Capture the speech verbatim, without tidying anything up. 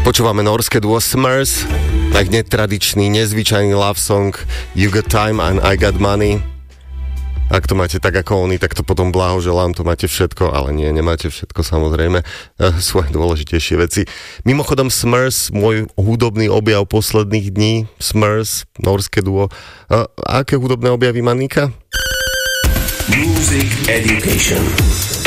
Počúvame norské duo Smurs, tak netradičný, nezvyčajný love song You Got Time and I Got Money. Ak to máte tak ako oni, tak to potom blahoželám, to máte všetko, ale nie, nemáte všetko samozrejme, sú aj dôležitejšie veci. Mimochodom Smurs, môj hudobný objav posledných dní, Smurs, norské duo. A aké hudobné objavy má Nika? Music Education.